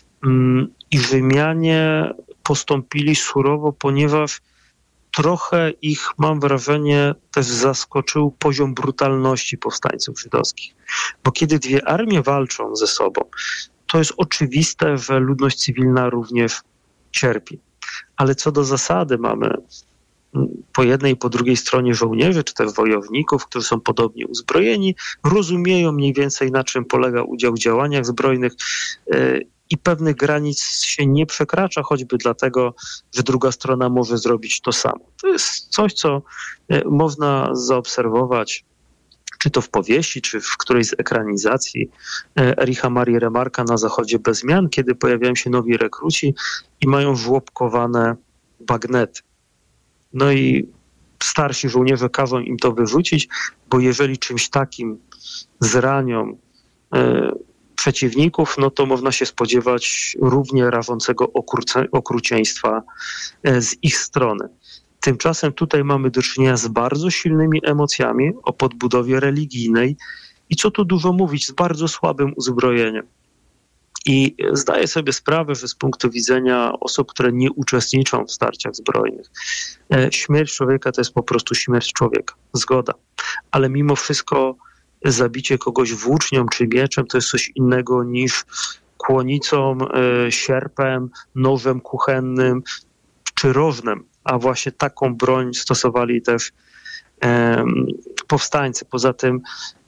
i Rzymianie postąpili surowo, ponieważ trochę ich, mam wrażenie, też zaskoczył poziom brutalności powstańców żydowskich. Bo kiedy dwie armie walczą ze sobą, to jest oczywiste, że ludność cywilna również cierpi. Ale co do zasady mamy po jednej i po drugiej stronie żołnierzy, czy też wojowników, którzy są podobnie uzbrojeni, rozumieją mniej więcej, na czym polega udział w działaniach zbrojnych i pewnych granic się nie przekracza, choćby dlatego, że druga strona może zrobić to samo. To jest coś, co można zaobserwować, czy to w powieści, czy w którejś z ekranizacji Ericha Marii Remarka Na zachodzie bez zmian, kiedy pojawiają się nowi rekruci i mają żłobkowane bagnety. No i starsi żołnierze każą im to wyrzucić, bo jeżeli czymś takim zranią e, przeciwników, no to można się spodziewać równie rażącego okruce, okrucieństwa e, z ich strony. Tymczasem tutaj mamy do czynienia z bardzo silnymi emocjami o podbudowie religijnej i co tu dużo mówić, z bardzo słabym uzbrojeniem. I zdaję sobie sprawę, że z punktu widzenia osób, które nie uczestniczą w starciach zbrojnych, śmierć człowieka to jest po prostu śmierć człowieka. Zgoda. Ale mimo wszystko zabicie kogoś włócznią czy mieczem to jest coś innego niż kłonicą, sierpem, nożem kuchennym czy rożnem. A właśnie taką broń stosowali też powstańcy. Poza tym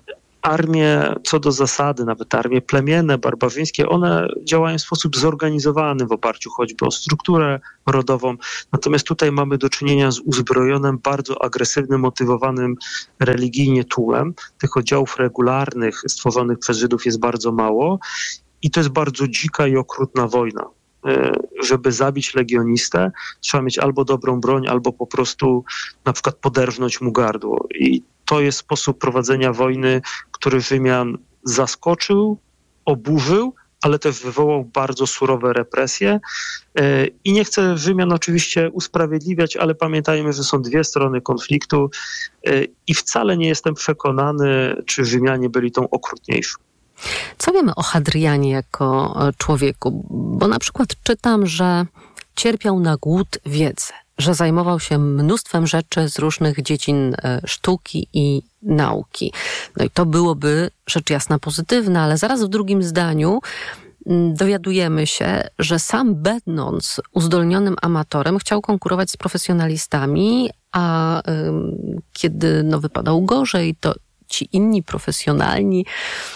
armie, co do zasady, nawet armie plemienne, barbarzyńskie, one działają w sposób zorganizowany w oparciu choćby o strukturę rodową. Natomiast tutaj mamy do czynienia z uzbrojonym, bardzo agresywnym, motywowanym religijnie tłumem. Tych oddziałów regularnych stworzonych przez Żydów jest bardzo mało i to jest bardzo dzika i okrutna wojna. Żeby zabić legionistę, trzeba mieć albo dobrą broń, albo po prostu na przykład poderżnąć mu gardło. I to jest sposób prowadzenia wojny, który Rzymian zaskoczył, oburzył, ale też wywołał bardzo surowe represje. I nie chcę Rzymian oczywiście usprawiedliwiać, ale pamiętajmy, że są dwie strony konfliktu i wcale nie jestem przekonany, czy Rzymianie byli tą okrutniejszą. Co wiemy o Hadrianie jako człowieku? Bo na przykład czytam, że cierpiał na głód wiedzy, że zajmował się mnóstwem rzeczy z różnych dziedzin sztuki i nauki. No i to byłoby rzecz jasna pozytywna, ale zaraz w drugim zdaniu dowiadujemy się, że sam będąc uzdolnionym amatorem chciał konkurować z profesjonalistami, a ym, kiedy no, wypadał gorzej, to ci inni profesjonalni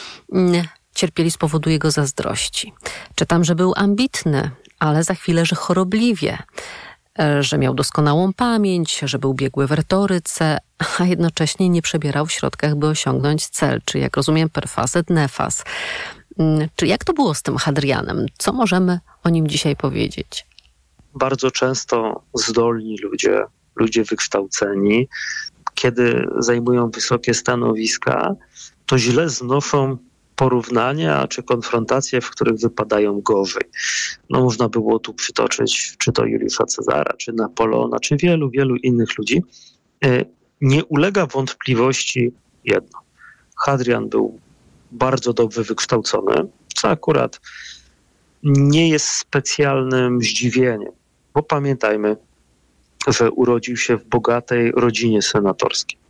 cierpieli z powodu jego zazdrości. Czytam, że był ambitny, ale za chwilę, że chorobliwie, że miał doskonałą pamięć, że był biegły w retoryce, a jednocześnie nie przebierał w środkach, by osiągnąć cel, czy jak rozumiem perfas et nefas. Czy jak to było z tym Hadrianem? Co możemy o nim dzisiaj powiedzieć? Bardzo często zdolni ludzie, ludzie wykształceni, kiedy zajmują wysokie stanowiska, to źle znoszą porównania czy konfrontacje, w których wypadają gorzej. No można było tu przytoczyć czy to Juliusza Cezara, czy Napoleona, czy wielu, wielu innych ludzi. Nie ulega wątpliwości jedno. Hadrian był bardzo dobrze wykształcony, co akurat nie jest specjalnym zdziwieniem, bo pamiętajmy, że urodził się w bogatej rodzinie senatorskiej.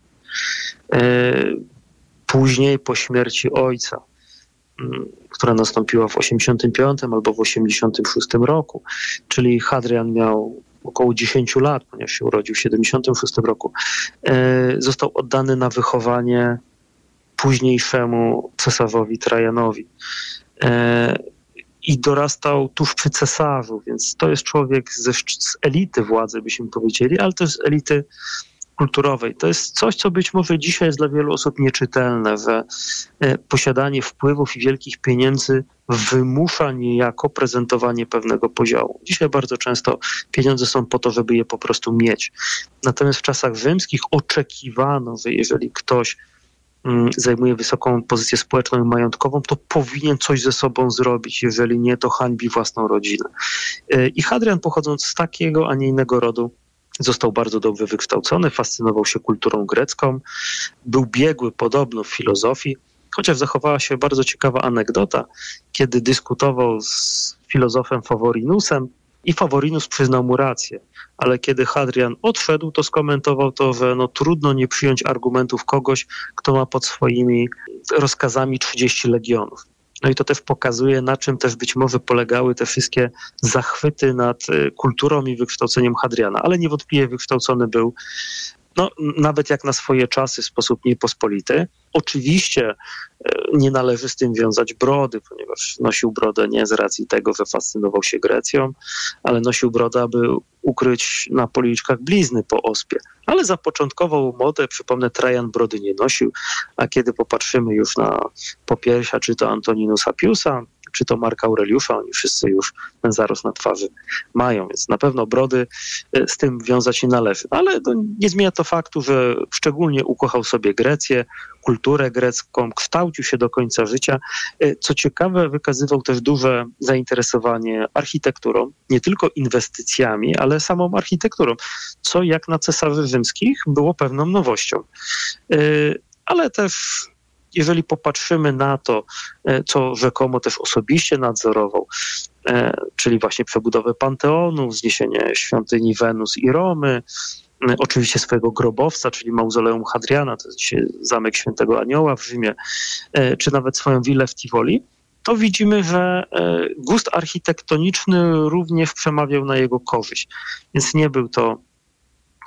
Później po śmierci ojca, która nastąpiła w osiemdziesiątym piątym albo w osiemdziesiątym szóstym roku, czyli Hadrian miał około dziesięć lat, ponieważ się urodził w siedemdziesiątym szóstym roku, został oddany na wychowanie późniejszemu cesarzowi Trajanowi. I dorastał tuż przy cesarzu, więc to jest człowiek ze, z elity władzy, byśmy powiedzieli, ale też z elity kulturowej. To jest coś, co być może dzisiaj jest dla wielu osób nieczytelne, że posiadanie wpływów i wielkich pieniędzy wymusza niejako prezentowanie pewnego poziomu. Dzisiaj bardzo często pieniądze są po to, żeby je po prostu mieć. Natomiast w czasach rzymskich oczekiwano, że jeżeli ktoś zajmuje wysoką pozycję społeczną i majątkową, to powinien coś ze sobą zrobić. Jeżeli nie, to hańbi własną rodzinę. I Hadrian, pochodząc z takiego, a nie innego rodu, został bardzo dobrze wykształcony, fascynował się kulturą grecką, był biegły podobno w filozofii, chociaż zachowała się bardzo ciekawa anegdota, kiedy dyskutował z filozofem Favorinusem i Favorinus przyznał mu rację, ale kiedy Hadrian odszedł, to skomentował to, że no, trudno nie przyjąć argumentów kogoś, kto ma pod swoimi rozkazami trzydzieści legionów. No i to też pokazuje, na czym też być może polegały te wszystkie zachwyty nad kulturą i wykształceniem Hadriana. Ale niewątpliwie wykształcony był, no, nawet jak na swoje czasy, w sposób niepospolity. Oczywiście nie należy z tym wiązać brody, ponieważ nosił brodę nie z racji tego, że fascynował się Grecją, ale nosił brodę, aby ukryć na policzkach blizny po ospie. Ale zapoczątkował modę, przypomnę, Trajan brody nie nosił, a kiedy popatrzymy już na popiersia, czy to Antoninusa Piusa, czy to Marka Aureliusza, oni wszyscy już ten zarost na twarzy mają, więc na pewno brody z tym wiązać nie należy. Ale to nie zmienia to faktu, że szczególnie ukochał sobie Grecję, kulturę grecką, kształcił się do końca życia. Co ciekawe, wykazywał też duże zainteresowanie architekturą, nie tylko inwestycjami, ale samą architekturą, co jak na cesarzy rzymskich było pewną nowością. Ale też jeżeli popatrzymy na to, co rzekomo też osobiście nadzorował, czyli właśnie przebudowę Panteonu, wzniesienie świątyni Wenus i Romy, oczywiście swojego grobowca, czyli mauzoleum Hadriana, to jest dzisiaj zamek Świętego Anioła w Rzymie, czy nawet swoją willę w Tivoli, to widzimy, że gust architektoniczny również przemawiał na jego korzyść. Więc nie był to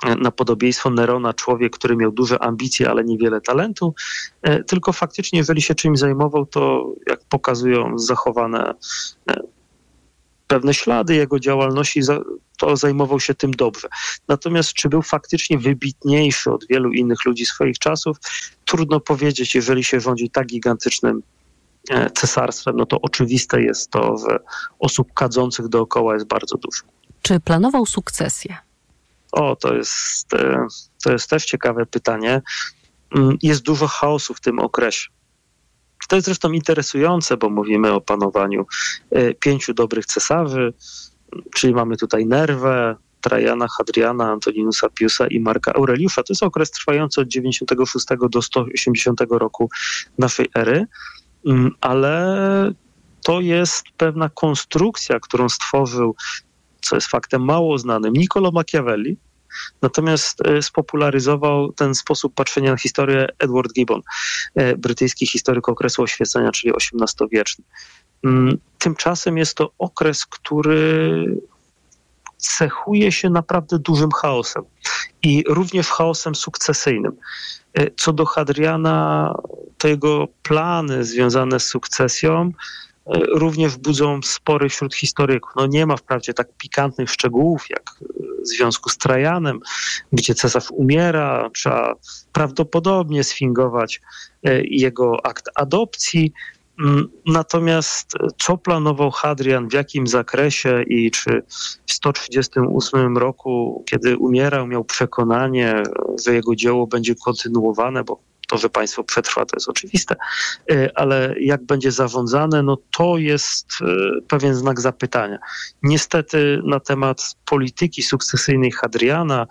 na podobieństwo Nerona, człowiek, który miał duże ambicje, ale niewiele talentu, tylko faktycznie, jeżeli się czymś zajmował, to jak pokazują zachowane pewne ślady jego działalności, to zajmował się tym dobrze. Natomiast czy był faktycznie wybitniejszy od wielu innych ludzi swoich czasów, trudno powiedzieć. Jeżeli się rządzi tak gigantycznym cesarstwem, no to oczywiste jest to, że osób kadzących dookoła jest bardzo dużo. Czy planował sukcesję? O, to jest, to jest też ciekawe pytanie. Jest dużo chaosu w tym okresie. To jest zresztą interesujące, bo mówimy o panowaniu pięciu dobrych cesarzy, czyli mamy tutaj Nerwę, Trajana, Hadriana, Antoninusa Piusa i Marka Aureliusza. To jest okres trwający od dziewięćdziesiątego szóstego do sto osiemdziesiątego roku naszej ery, ale to jest pewna konstrukcja, którą stworzył, co jest faktem mało znanym, Niccolò Machiavelli. Natomiast spopularyzował ten sposób patrzenia na historię Edward Gibbon, brytyjski historyk okresu oświecenia, czyli osiemnastowieczny. Tymczasem jest to okres, który cechuje się naprawdę dużym chaosem i również chaosem sukcesyjnym. Co do Hadriana, to jego plany związane z sukcesją również budzą spory wśród historyków. No nie ma wprawdzie tak pikantnych szczegółów jak w związku z Trajanem, gdzie cesarz umiera, trzeba prawdopodobnie sfingować jego akt adopcji. Natomiast co planował Hadrian, w jakim zakresie i czy w sto trzydziestym ósmym roku, kiedy umierał, miał przekonanie, że jego dzieło będzie kontynuowane, bo to, że państwo przetrwa, to jest oczywiste, ale jak będzie zarządzane, no to jest pewien znak zapytania. Niestety na temat polityki sukcesyjnej Hadriana,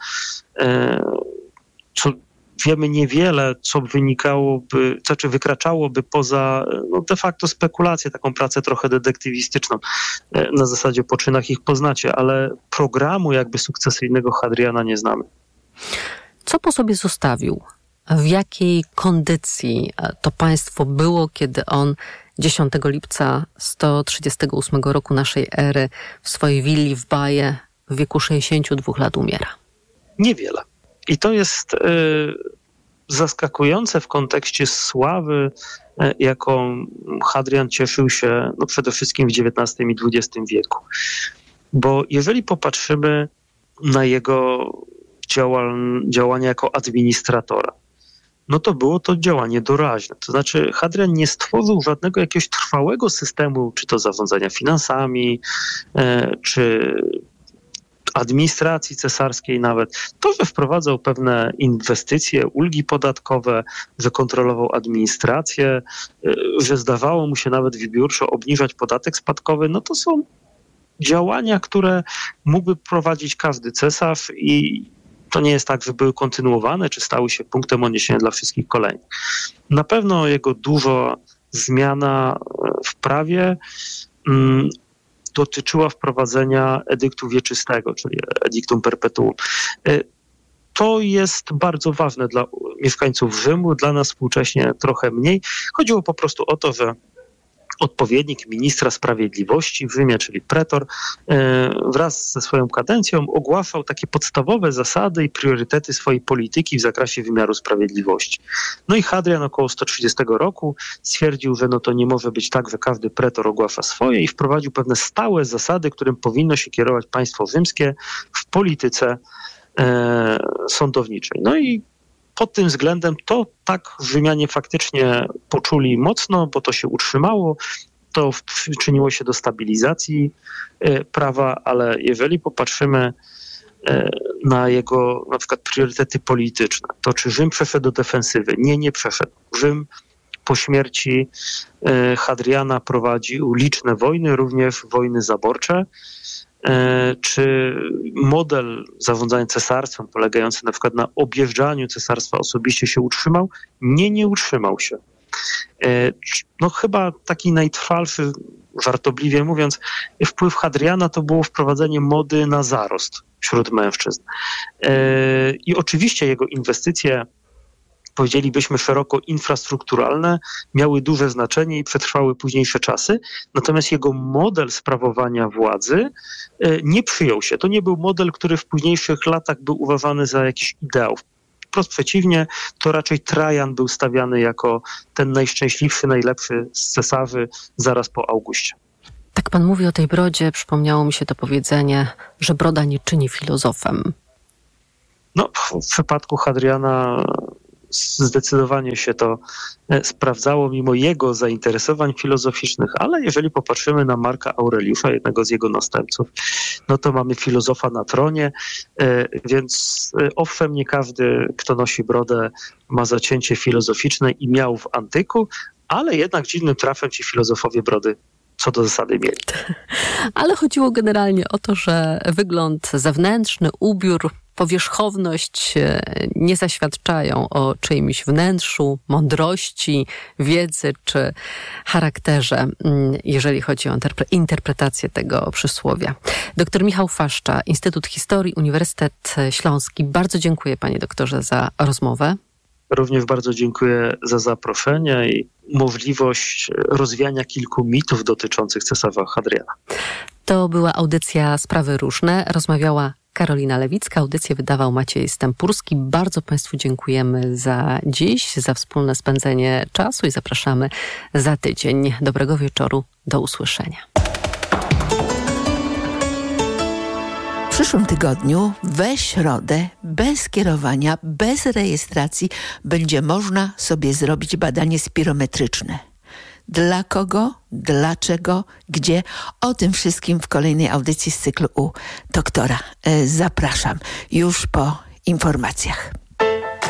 co wiemy niewiele, co wynikałoby, znaczy wykraczałoby poza no de facto spekulację, taką pracę trochę detektywistyczną. Na zasadzie po czynach ich poznacie, ale programu jakby sukcesyjnego Hadriana nie znamy. Co po sobie zostawił? W jakiej kondycji to państwo było, kiedy on dziesiątego lipca sto trzydziestego ósmego roku naszej ery w swojej willi w Baje w wieku sześćdziesięciu dwóch lat umiera? Niewiele. I to jest y, zaskakujące w kontekście sławy, y, jaką Hadrian cieszył się no przede wszystkim w dziewiętnastym i dwudziestym wieku. Bo jeżeli popatrzymy na jego działal- działanie jako administratora, no to było to działanie doraźne. To znaczy Hadrian nie stworzył żadnego jakiegoś trwałego systemu, czy to zarządzania finansami, y, czy administracji cesarskiej nawet. To, że wprowadzał pewne inwestycje, ulgi podatkowe, że kontrolował administrację, że zdawało mu się nawet wybiórczo obniżać podatek spadkowy, no to są działania, które mógłby prowadzić każdy cesarz i to nie jest tak, że były kontynuowane, czy stały się punktem odniesienia dla wszystkich kolejnych. Na pewno jego duża zmiana w prawie mm, dotyczyła wprowadzenia edyktu wieczystego, czyli edictum perpetuum. To jest bardzo ważne dla mieszkańców Rzymu, dla nas współcześnie trochę mniej. Chodziło po prostu o to, że odpowiednik ministra sprawiedliwości w Rzymie, czyli pretor, wraz ze swoją kadencją ogłaszał takie podstawowe zasady i priorytety swojej polityki w zakresie wymiaru sprawiedliwości. No i Hadrian około sto trzydziestego roku stwierdził, że no to nie może być tak, że każdy pretor ogłasza swoje i wprowadził pewne stałe zasady, którym powinno się kierować państwo rzymskie w polityce e, sądowniczej. No i pod tym względem to tak Rzymianie faktycznie poczuli mocno, bo to się utrzymało, to przyczyniło się do stabilizacji prawa, ale jeżeli popatrzymy na jego na przykład priorytety polityczne, to czy Rzym przeszedł do defensywy? Nie, nie przeszedł. Rzym po śmierci Hadriana prowadził liczne wojny, również wojny zaborcze. Czy model zarządzania cesarstwem polegający na przykład na objeżdżaniu cesarstwa osobiście się utrzymał? Nie, nie utrzymał się. No chyba taki najtrwalszy, żartobliwie mówiąc, wpływ Hadriana to było wprowadzenie mody na zarost wśród mężczyzn. I oczywiście jego inwestycje powiedzielibyśmy szeroko infrastrukturalne, miały duże znaczenie i przetrwały późniejsze czasy. Natomiast jego model sprawowania władzy nie przyjął się. To nie był model, który w późniejszych latach był uważany za jakiś ideał. Wprost przeciwnie, to raczej Trajan był stawiany jako ten najszczęśliwszy, najlepszy z cesarzy zaraz po Augustie. Tak pan mówi o tej brodzie, przypomniało mi się to powiedzenie, że broda nie czyni filozofem. No, w przypadku Hadriana zdecydowanie się to sprawdzało mimo jego zainteresowań filozoficznych, ale jeżeli popatrzymy na Marka Aureliusza, jednego z jego następców, no to mamy filozofa na tronie, więc owszem, nie każdy, kto nosi brodę, ma zacięcie filozoficzne i miał w antyku, ale jednak dziwnym trafem ci filozofowie brody co do zasady mieli. Ale chodziło generalnie o to, że wygląd zewnętrzny, ubiór, powierzchowność nie zaświadczają o czyimś wnętrzu, mądrości, wiedzy czy charakterze, jeżeli chodzi o interpretację tego przysłowia. Doktor Michał Faszcza, Instytut Historii, Uniwersytet Śląski. Bardzo dziękuję panie doktorze za rozmowę. Również bardzo dziękuję za zaproszenie i możliwość rozwiania kilku mitów dotyczących cesarza Hadriana. To była audycja Sprawy Różne. Rozmawiała Karolina Lewicka. Audycję wydawał Maciej Stępurski. Bardzo państwu dziękujemy za dziś, za wspólne spędzenie czasu i zapraszamy za tydzień. Dobrego wieczoru. Do usłyszenia. W przyszłym tygodniu we środę, bez kierowania, bez rejestracji, będzie można sobie zrobić badanie spirometryczne. Dla kogo, dlaczego, gdzie? O tym wszystkim w kolejnej audycji z cyklu u doktora. Zapraszam już po informacjach.